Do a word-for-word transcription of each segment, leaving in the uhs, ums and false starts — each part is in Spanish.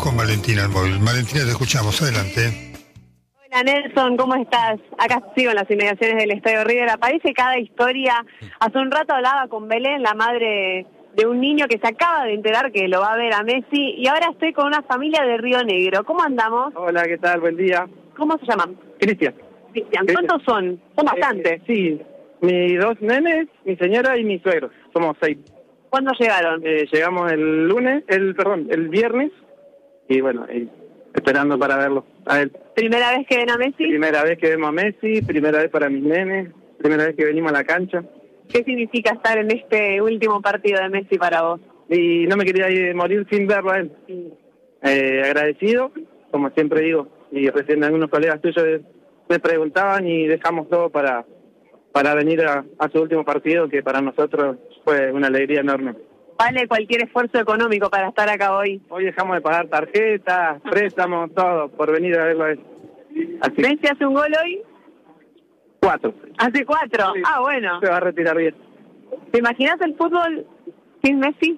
con Valentina al móvil. Valentina, te escuchamos, adelante. Hola Nelson, ¿cómo estás? Acá sigo en las inmediaciones del Estadio River. Aparece cada historia. Hace un rato hablaba con Belén, la madre de un niño que se acaba de enterar que lo va a ver a Messi, y ahora estoy con una familia de Río Negro. ¿Cómo andamos? Hola, ¿qué tal? Buen día. ¿Cómo se llaman? Cristian. Cristian. ¿Cuántos son? Son bastantes. Eh, sí, mis dos nenes, mi señora y mi suegro. Somos seis. ¿Cuándo llegaron? Eh, llegamos el lunes, el perdón, el viernes, y bueno, eh, esperando para verlo a él. ¿Primera vez que ven a Messi? Primera vez que vemos a Messi, primera vez para mis nenes, primera vez que venimos a la cancha. ¿Qué significa estar en este último partido de Messi para vos? Y no me quería ir, morir sin verlo a él. Eh, agradecido, como siempre digo, y recién algunos colegas tuyos me preguntaban y dejamos todo para para venir a, a su último partido, que para nosotros fue una alegría enorme. Vale cualquier esfuerzo económico para estar acá hoy. Hoy dejamos de pagar tarjetas, préstamos, todo, por venir a verlo a él. Así. ¿Messi hace un gol hoy? Cuatro. ¿Hace cuatro? Sí. Ah, bueno. Se va a retirar bien. ¿Te imaginas el fútbol sin Messi?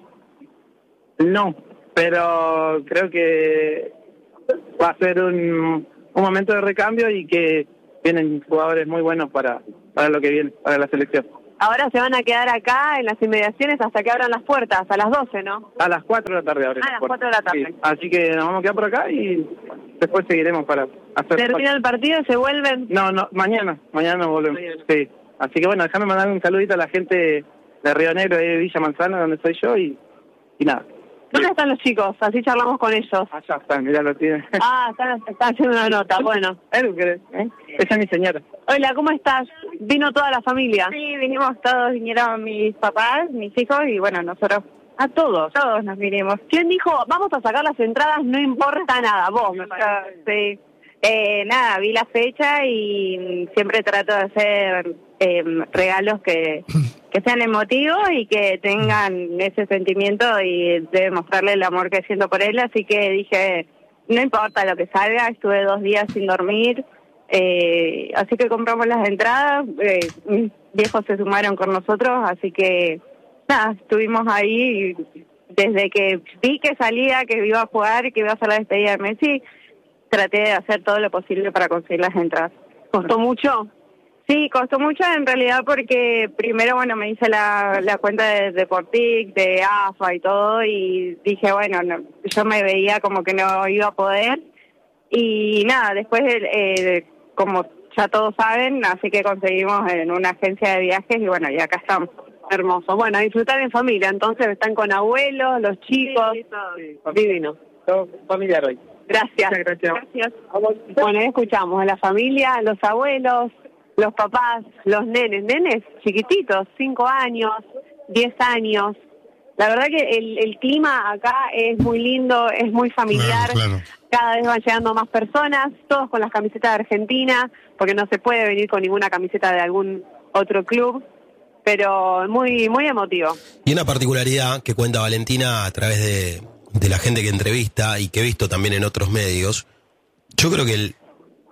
No, pero creo que va a ser un, un momento de recambio y que vienen jugadores muy buenos para, para lo que viene, para la selección. Ahora se van a quedar acá en las inmediaciones hasta que abran las puertas, a las doce, ¿no? A las cuatro de la tarde abren A las las puertas. cuatro de la tarde. Sí. Así que nos vamos a quedar por acá y después seguiremos para hacer... ¿Termina el partido y se vuelven? No, no, mañana, mañana nos volvemos. Mañana. Sí. Así que bueno, déjame mandar un saludito a la gente de Río Negro, de Villa Manzana, donde soy yo, y, y nada. ¿Dónde están los chicos? Así charlamos con ellos. Allá están, mirá, lo tienen. Ah, están, están haciendo una nota, bueno. ¿Eh? Esa es mi señora. Hola, ¿cómo estás? ¿Vino toda la familia? Sí, vinimos todos, vinieron mis papás, mis hijos y bueno, nosotros... ¿A todos? Todos nos vinimos. ¿Quién dijo, vamos a sacar las entradas, no importa nada? Vos, me parece. Sí. Eh, nada, vi la fecha y siempre trato de hacer eh, regalos que, que sean emotivos y que tengan ese sentimiento y de mostrarle el amor que siento por él, así que dije, no importa lo que salga, estuve dos días sin dormir, eh, así que compramos las entradas, eh, mis viejos se sumaron con nosotros, así que nada, estuvimos ahí y desde que vi que salía, que iba a jugar, que iba a hacer la despedida de Messi, traté de hacer todo lo posible para conseguir las entradas. ¿Costó mucho? Sí, costó mucho en realidad porque primero, bueno, me hice la, la cuenta de Deportic, de A F A y todo, y dije, bueno, no, yo me veía como que no iba a poder. Y nada, después, eh, como ya todos saben, así que conseguimos en una agencia de viajes y bueno, y acá estamos. Hermoso. Bueno, a disfrutar en familia, entonces están con abuelos, los chicos. Sí, todo. Sí, Divino. todo familiar hoy. Gracias. Muchas gracias. Gracias. Bueno, ahí escuchamos a la familia, los abuelos, los papás, los nenes, nenes chiquititos, cinco años, diez años. La verdad que el, el clima acá es muy lindo, es muy familiar. Claro, claro. Cada vez van llegando más personas, todos con las camisetas de Argentina, porque no se puede venir con ninguna camiseta de algún otro club, pero muy, muy emotivo. Y una particularidad que cuenta Valentina a través de... de la gente que entrevista y que he visto también en otros medios, yo creo que el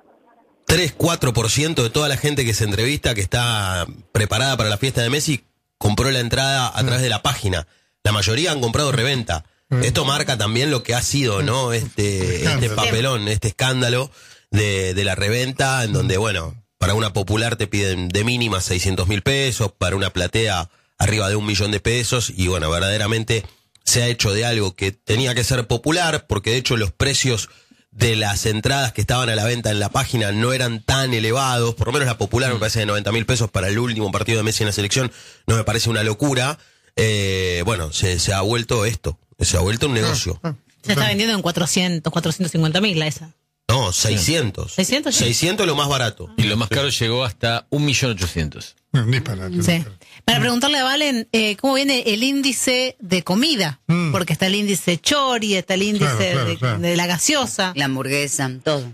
tres cuatro por ciento de toda la gente que se entrevista, que está preparada para la fiesta de Messi, compró la entrada a través de la página. La mayoría han comprado reventa. Esto marca también lo que ha sido, ¿no? Este, este papelón, este escándalo de, de la reventa, en donde, bueno, para una popular te piden de mínima seiscientos mil pesos, para una platea arriba de un millón de pesos, y bueno, verdaderamente se ha hecho de algo que tenía que ser popular, porque de hecho los precios de las entradas que estaban a la venta en la página no eran tan elevados, por lo menos la popular me parece de noventa mil pesos para el último partido de Messi en la selección, no me parece una locura. Eh, bueno, se, se ha vuelto esto, se ha vuelto un negocio. Se está vendiendo en cuatrocientos, cuatrocientos cincuenta mil la esa. No, seiscientos. ¿seiscientos? seiscientos lo más barato. Y lo más caro llegó hasta un millón ochocientos. No, disparate. Sí. Para preguntarle a Valen, eh, ¿cómo viene el índice de comida? Mm. Porque está el índice chori, está el índice claro, claro, de, claro. de la gaseosa. La hamburguesa, todo.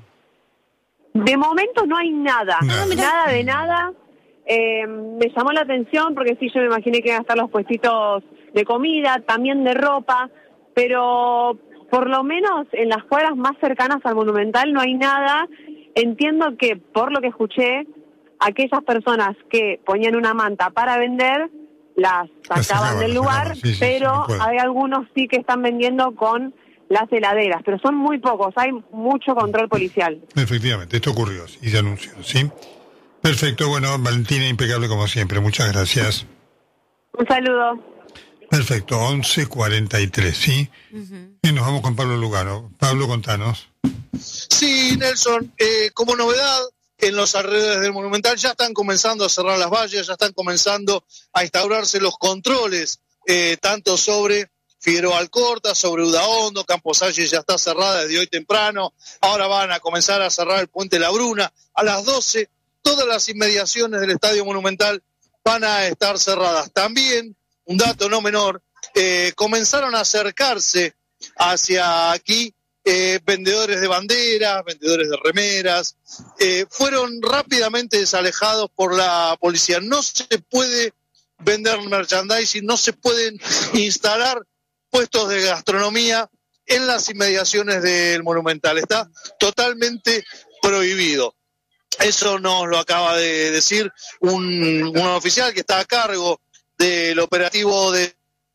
De momento no hay nada, Nada, nada de nada. Eh, me llamó la atención porque sí, yo me imaginé que iban a estar los puestitos de comida, también de ropa, pero por lo menos en las cuadras más cercanas al Monumental no hay nada. Entiendo que, por lo que escuché, aquellas personas que ponían una manta para vender, las sacaban del lugar, sí, sí, pero sí, no hay algunos sí que están vendiendo con las heladeras, pero son muy pocos, hay mucho control policial. Efectivamente, esto ocurrió y se anunció, ¿sí? Perfecto, bueno, Valentina, impecable como siempre, muchas gracias. Un saludo. Perfecto, once cuarenta y tres, ¿sí? Uh-huh. Y nos vamos con Pablo Lugano. Pablo, contanos. Sí, Nelson, eh, como novedad, en los alrededores del Monumental ya están comenzando a cerrar las vallas, ya están comenzando a instaurarse los controles, eh, tanto sobre Figueroa Alcorta, sobre Udaondo, Camposalle ya está cerrada desde hoy temprano, ahora van a comenzar a cerrar el Puente La Bruna, a las doce, todas las inmediaciones del Estadio Monumental van a estar cerradas. También, un dato no menor, eh, comenzaron a acercarse hacia aquí eh, vendedores de banderas, vendedores de remeras, eh, fueron rápidamente desalejados por la policía. No se puede vender merchandising, no se pueden instalar puestos de gastronomía en las inmediaciones del Monumental. Está totalmente prohibido. Eso nos lo acaba de decir un, un oficial que está a cargo del operativo de...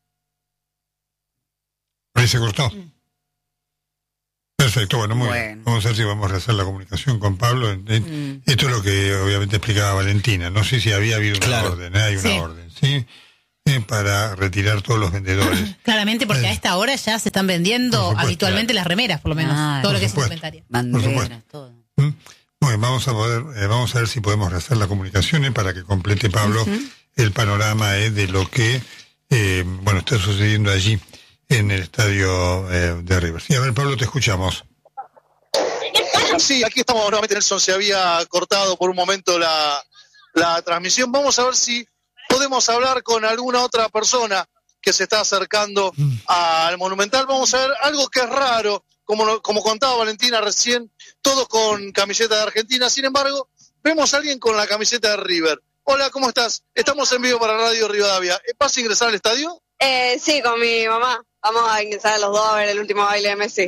Ahí se cortó. Perfecto, bueno, muy bueno. bien. Vamos a ver si vamos a hacer la comunicación con Pablo. Mm. Esto es lo que obviamente explicaba Valentina. No sé si había habido una claro. orden, ¿eh? Hay una sí. orden, ¿sí? Eh, para retirar todos los vendedores. Claramente, porque eh. a esta hora ya se están vendiendo supuesto, habitualmente claro. las remeras, por lo menos. Ah, todo lo que supuesto. es indumentaria. Banderas, todo. ¿Mm? Bueno, vamos a poder, eh, vamos a ver si podemos hacer la comunicación eh, para que complete Pablo uh-huh. el panorama eh, de lo que eh, bueno está sucediendo allí en el estadio eh, de River. Sí, a ver, Pablo, te escuchamos. Sí, aquí estamos nuevamente, Nelson, se había cortado por un momento la, la transmisión. Vamos a ver si podemos hablar con alguna otra persona que se está acercando mm. al Monumental. Vamos a ver algo que es raro, como, como contaba Valentina recién, todos con camiseta de Argentina. Sin embargo, vemos a alguien con la camiseta de River. Hola, ¿cómo estás? Estamos en vivo para Radio Rivadavia. ¿Vas a ingresar al estadio? Eh, sí, con mi mamá. Vamos a ingresar los dos a ver el último baile de Messi.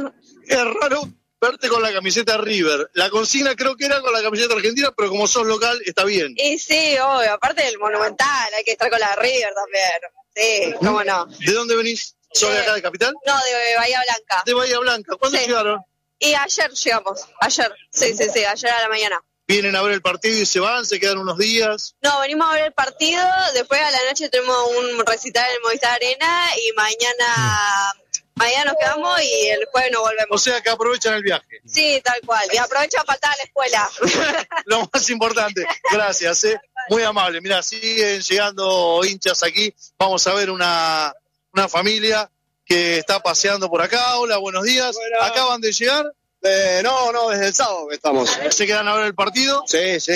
Es raro verte con la camiseta River. La consigna creo que era con la camiseta argentina, pero como sos local, está bien. Y sí, obvio. Aparte del Monumental, hay que estar con la River también. Sí, cómo no. ¿De dónde venís? ¿Sos de acá de Capital? No, de Bahía Blanca. De Bahía Blanca. ¿Cuándo sí. llegaron? Y ayer llegamos. Ayer. Sí, sí, sí. Ayer a la mañana. ¿Vienen a ver el partido y se van? ¿Se quedan unos días? No, venimos a ver el partido, después a la noche tenemos un recital en el Movistar Arena y mañana mm. mañana nos quedamos y el jueves nos volvemos. O sea que aprovechan el viaje. Sí, tal cual, y aprovechan para estar a la escuela. Lo más importante, gracias, ¿eh? Muy amable. Mira, siguen llegando hinchas aquí, vamos a ver una, una familia que está paseando por acá. Hola, buenos días. Buena. ¿Acaban de llegar? Eh, no, no, desde el sábado que estamos. ¿Se quedan a ver el partido? Sí, sí.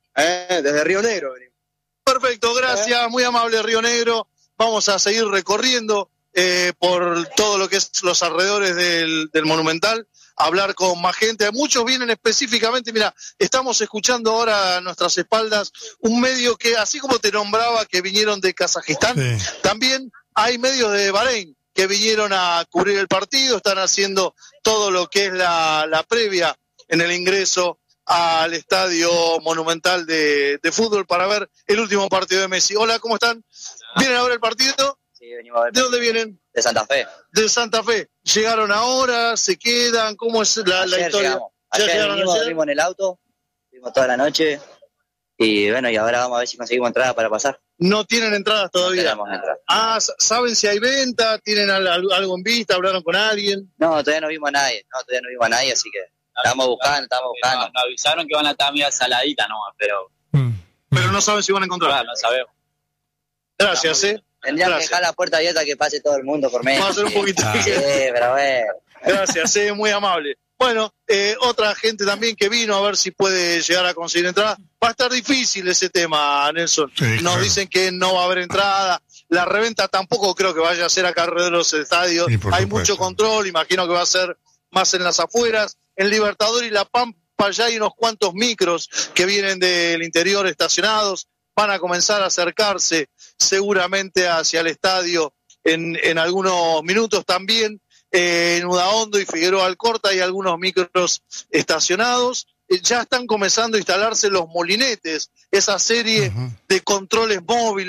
Eh, desde Río Negro venimos. Perfecto, gracias, ¿Eh? Muy amable Río Negro. Vamos a seguir recorriendo eh, por todo lo que es los alrededores del, del Monumental, hablar con más gente. Muchos vienen específicamente, mira, estamos escuchando ahora a nuestras espaldas un medio que, así como te nombraba que vinieron de Kazajistán, sí. también hay medios de Bahrein que vinieron a cubrir el partido, están haciendo todo lo que es la, la previa en el ingreso al Estadio Monumental de, de fútbol para ver el último partido de Messi. Hola, ¿cómo están? ¿Vienen a ver el partido? Sí, venimos a ver. ¿De dónde vienen? De Santa Fe. De Santa Fe. ¿Llegaron ahora? ¿Se quedan? ¿Cómo es la, la historia? Llegamos. Ayer venimos, dormimos en el auto, vimos toda la noche y bueno, y ahora vamos a ver si conseguimos entrada para pasar. ¿No tienen entradas todavía? No tenemos entradas. Ah, ¿saben si hay venta? ¿Tienen algo en vista? ¿Hablaron con alguien? No, todavía no vimos a nadie. No, todavía no vimos a nadie, así que estamos buscando, estamos buscando. Nos, nos avisaron que van a estar medio saladita nomás, pero... Pero no saben si van a encontrar. Claro, no sabemos. Gracias, ¿eh? Tendrían que dejar la puerta abierta que pase todo el mundo por medio. Va a ser un poquito. Sí, pero bueno. Gracias, eh, muy amable. Bueno, eh, otra gente también que vino a ver si puede llegar a conseguir entrada. Va a estar difícil ese tema, Nelson. Sí, Nos claro. dicen que no va a haber entrada. La reventa tampoco creo que vaya a ser acá alrededor de los estadios. Hay supuesto. mucho control, imagino que va a ser más en las afueras. En Libertador y La Pampa ya hay unos cuantos micros que vienen del interior estacionados. Van a comenzar a acercarse seguramente hacia el estadio en, en algunos minutos también. Eh, en Udaondo y Figueroa Alcorta hay algunos micros estacionados. Eh, ya están comenzando a instalarse los molinetes, esa serie uh-huh. de controles móviles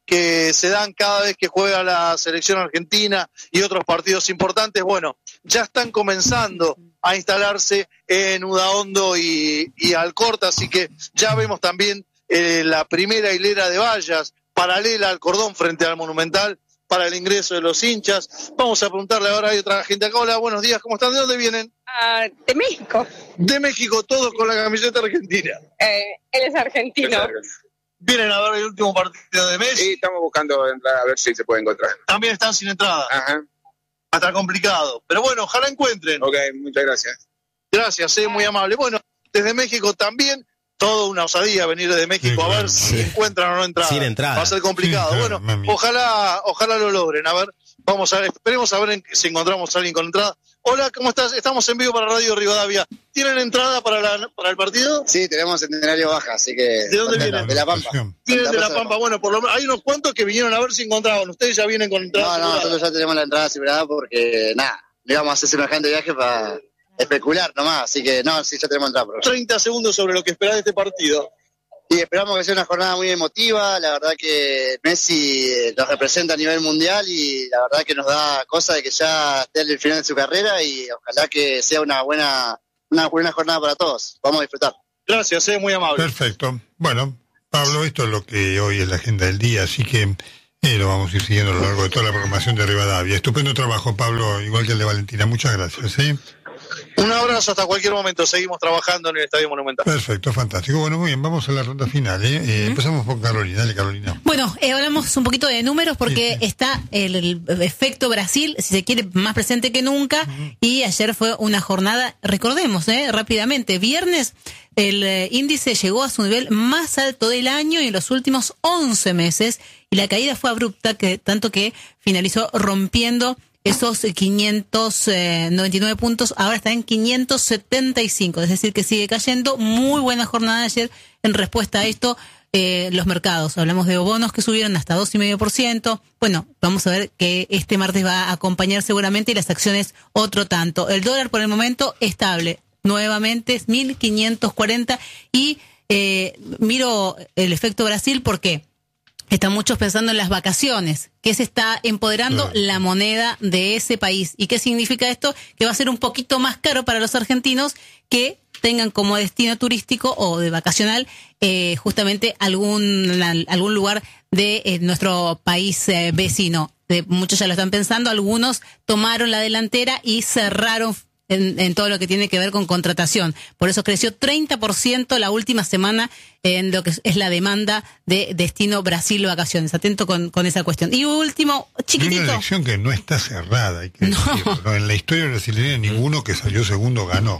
que se dan cada vez que juega la selección argentina y otros partidos importantes, bueno, ya están comenzando a instalarse en Udaondo y, y Alcorta, así que ya vemos también eh, la primera hilera de vallas paralela al cordón frente al Monumental para el ingreso de los hinchas. Vamos a preguntarle ahora, hay otra gente acá. Hola, buenos días, ¿cómo están? ¿De dónde vienen? Uh, de México. De México, todos con la camiseta argentina. Eh, él es argentino. ¿Vienen a ver el último partido de Messi? Sí, estamos buscando entrar a ver si se puede encontrar. También están sin entrada. Ajá. Va a estar complicado. Pero bueno, ojalá encuentren. Ok, muchas gracias. Gracias, eh, muy amable. Bueno, desde México también, toda una osadía venir desde México sí, a ver sí. si encuentran o no entrada. Sin entrada. Va a ser complicado. Sí, bueno, mami. ojalá ojalá lo logren. A ver, vamos a ver, esperemos a ver en, si encontramos a alguien con entrada. Hola, ¿cómo estás? Estamos en vivo para Radio Rivadavia. ¿Tienen entrada para la, para el partido? Sí, tenemos Centenario Baja, así que... ¿De dónde vienen? De La Pampa. Vienen de La Pampa. Bueno, por lo menos hay unos cuantos que vinieron a ver si encontraban. Ustedes ya vienen con entrada. No, no, nosotros ya tenemos la entrada asegurada porque, nada, íbamos a hacer semejante viaje para especular nomás. Así que, no, sí, ya tenemos entrada. treinta segundos sobre lo que esperás de este partido. Y esperamos que sea una jornada muy emotiva. La verdad que Messi nos representa a nivel mundial y la verdad que nos da cosa de que ya esté en el final de su carrera y ojalá que sea una buena una buena jornada para todos. Vamos a disfrutar. Gracias, es muy amable. Perfecto. Bueno, Pablo, esto es lo que hoy es la agenda del día, así que eh, lo vamos a ir siguiendo a lo largo de toda la programación de Rivadavia. Estupendo trabajo, Pablo, igual que el de Valentina. Muchas gracias. ¿eh? Un abrazo hasta cualquier momento. Seguimos trabajando en el Estadio Monumental. Perfecto, fantástico. Bueno, muy bien, vamos a la ronda final. ¿eh? Eh, uh-huh. Empezamos con Carolina. Dale, Carolina. Bueno, eh, hablamos un poquito de números porque sí, sí. está el, el efecto Brasil, si se quiere, más presente que nunca. Uh-huh. Y ayer fue una jornada, recordemos, eh, rápidamente, viernes, el eh, índice llegó a su nivel más alto del año y en los últimos once meses. Y la caída fue abrupta, que tanto que finalizó rompiendo esos quinientos noventa y nueve puntos, ahora está en quinientos setenta y cinco, es decir, que sigue cayendo. Muy buena jornada de ayer en respuesta a esto. Eh, los mercados, hablamos de bonos que subieron hasta dos coma cinco por ciento. Bueno, vamos a ver que este martes va a acompañar seguramente y las acciones otro tanto. El dólar por el momento estable, nuevamente es mil quinientos cuarenta y eh, miro el efecto Brasil porque están muchos pensando en las vacaciones, que se está empoderando sí. la moneda de ese país. ¿Y qué significa esto? Que va a ser un poquito más caro para los argentinos que tengan como destino turístico o de vacacional eh, justamente algún algún lugar de eh, nuestro país eh, vecino. Eh, muchos ya lo están pensando, algunos tomaron la delantera y cerraron En, en todo lo que tiene que ver con contratación. Por eso creció treinta por ciento la última semana en lo que es la demanda de destino Brasil vacaciones. Atento con, con esa cuestión. Y último, chiquitito. Una elección que no está cerrada, hay que no. decirlo, ¿no? En la historia brasileña ninguno que salió segundo ganó.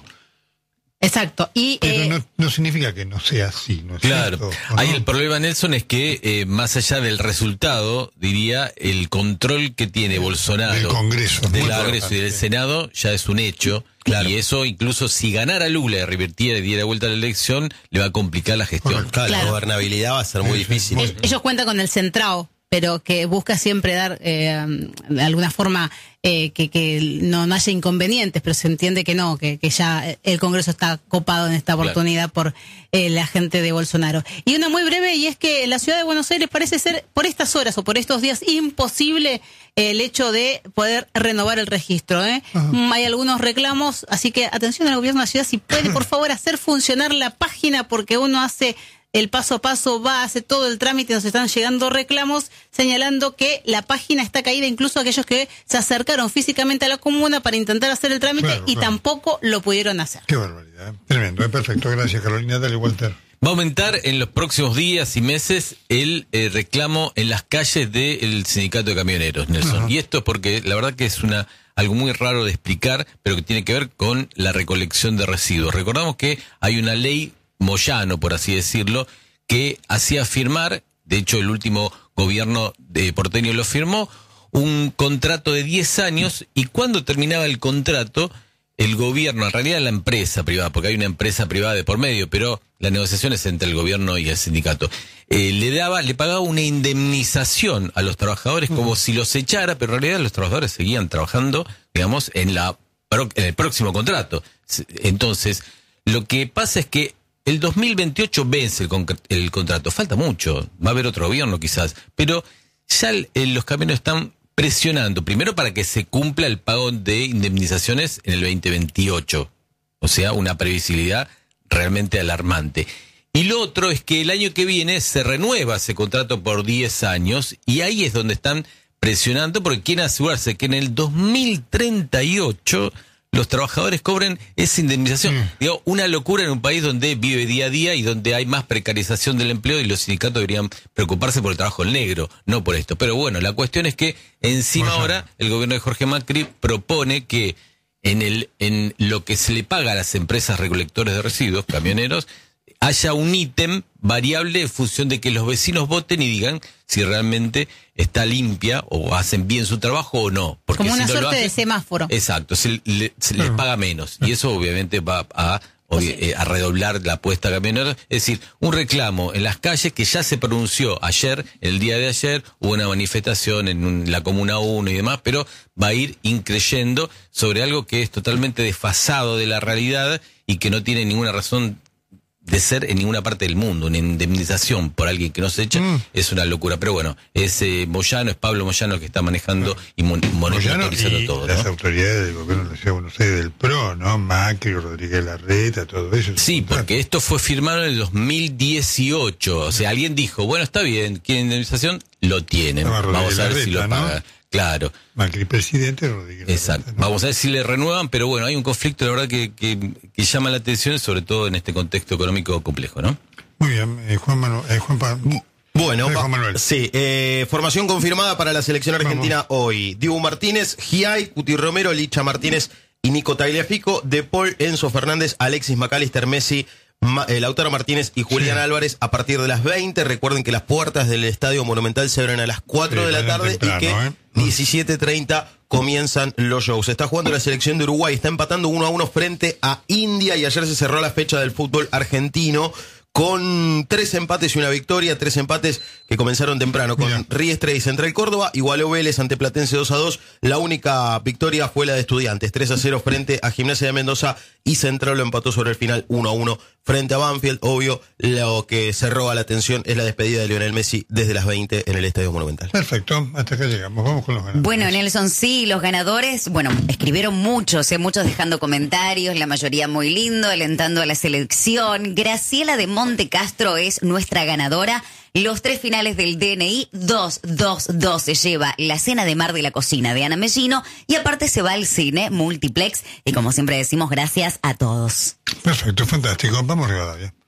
Exacto. Y, Pero eh, no, no significa que no sea así, ¿no es claro. cierto? Ahí no? el problema, Nelson, es que eh, más allá del resultado, diría, el control que tiene Bolsonaro del Congreso, del Congreso y del Senado ya es un hecho. Claro. Y eso, incluso si ganara Lula y revirtiera y diera vuelta a la elección, le va a complicar la gestión. Claro, claro. La gobernabilidad va a ser muy difícil. Ellos, ellos cuentan con el Centrao, pero que busca siempre dar eh, de alguna forma eh, que, que no, no haya inconvenientes, pero se entiende que no, que, que ya el Congreso está copado en esta oportunidad claro. por eh, la gente de Bolsonaro. Y una muy breve, y es que la ciudad de Buenos Aires parece ser por estas horas o por estos días imposible el hecho de poder renovar el registro. ¿eh? Hay algunos reclamos, así que atención al gobierno de la ciudad, si puede por favor hacer funcionar la página, porque uno hace el paso a paso, va, hace todo el trámite, nos están llegando reclamos señalando que la página está caída, incluso aquellos que se acercaron físicamente a la comuna para intentar hacer el trámite claro, y claro. tampoco lo pudieron hacer. Qué barbaridad, tremendo, perfecto, gracias Carolina, dale Walter. Va a aumentar en los próximos días y meses el eh, reclamo en las calles del sindicato de camioneros, Nelson. Ajá. Y esto es porque la verdad que es una algo muy raro de explicar, pero que tiene que ver con la recolección de residuos. Recordamos que hay una ley Moyano, por así decirlo, que hacía firmar, de hecho el último gobierno de porteño lo firmó, un contrato de diez años, y cuando terminaba el contrato, el gobierno, en realidad la empresa privada, porque hay una empresa privada de por medio, pero la negociación es entre el gobierno y el sindicato, eh, le daba, le pagaba una indemnización a los trabajadores como uh-huh. si los echara, pero en realidad los trabajadores seguían trabajando, digamos, en la en el próximo contrato. Entonces, lo que pasa es que el dos mil veintiocho vence el, con, el contrato, falta mucho, va a haber otro gobierno quizás, pero ya el, el, los camioneros están presionando, primero para que se cumpla el pago de indemnizaciones en el veinte veintiocho, o sea, una previsibilidad realmente alarmante. Y lo otro es que el año que viene se renueva ese contrato por diez años y ahí es donde están presionando porque quieren asegurarse que en el dos mil treinta y ocho los trabajadores cobren esa indemnización. Mm. Digo, una locura en un país donde vive día a día y donde hay más precarización del empleo y los sindicatos deberían preocuparse por el trabajo en negro, no por esto. Pero bueno, la cuestión es que encima bueno. ahora el gobierno de Jorge Macri propone que en el en lo que se le paga a las empresas recolectores de residuos, camioneros, haya un ítem variable en función de que los vecinos voten y digan si realmente está limpia o hacen bien su trabajo o no. Porque como si una no suerte lo hacen, de semáforo. Exacto, se, le, se les paga menos. Y eso obviamente va a, eh, a redoblar la apuesta a camioneros. Es decir, un reclamo en las calles que ya se pronunció ayer, el día de ayer, hubo una manifestación en un, la Comuna uno y demás, pero va a ir increyendo sobre algo que es totalmente desfasado de la realidad y que no tiene ninguna razón de ser en ninguna parte del mundo. Una indemnización por alguien que no se echa mm. es una locura. Pero bueno, es eh, Moyano, es Pablo Moyano el que está manejando y mon- monitorizando y todo. Las ¿no? autoridades del gobierno de la Ciudad de Buenos Aires, del P R O, ¿no? Macri, Rodríguez Larreta, todo eso. Sí, porque esto fue firmado en el dos mil dieciocho. O sea, alguien dijo, bueno, está bien, quieren indemnización, lo tienen. Vamos a ver Larreta, si lo pagan. ¿No? Claro. Macri presidente, Rodríguez. Exacto. Larreta, ¿no? Vamos a ver si le renuevan, pero bueno, hay un conflicto, la verdad, que, que, que llama la atención, sobre todo en este contexto económico complejo, ¿no? Muy bien, eh, Juan Manuel. Eh, Juan pa- bueno, eh, Juan Manuel. Sí, eh, formación confirmada para la selección argentina Vamos. hoy. Dibu Martínez, Giai, Cuti Romero, Licha Martínez y Nico Tagliafico, De Paul, Enzo Fernández, Alexis McAllister, Messi, Ma- eh, Lautaro Martínez y Julián sí. Álvarez a partir de las veinte. Recuerden que las puertas del Estadio Monumental se abren a las cuatro sí, de la tarde temprano, y que ¿eh? diecisiete treinta comienzan los shows. Está jugando la selección de Uruguay, está empatando uno a uno frente a India y ayer se cerró la fecha del fútbol argentino con tres empates y una victoria, tres empates que comenzaron temprano con Mira. Riestre y Central Córdoba, igualó Vélez ante Platense dos a dos, la única victoria fue la de Estudiantes, tres a cero frente a Gimnasia de Mendoza y Central lo empató sobre el final uno a uno frente a Banfield. Obvio, lo que se roba la atención es la despedida de Lionel Messi desde las veinte en el Estadio Monumental. Perfecto, hasta acá llegamos, vamos con los ganadores. Bueno, Nelson, sí, los ganadores, bueno, escribieron muchos, eh, muchos dejando comentarios, la mayoría muy lindo, alentando a la selección. Graciela de Monte Castro es nuestra ganadora. Los tres finales del D N I, dos, dos, dos se lleva la cena de mar de la cocina de Ana Mellino y aparte se va al cine Multiplex y como siempre decimos, gracias a todos. Perfecto, fantástico. Vamos, Rivadavia.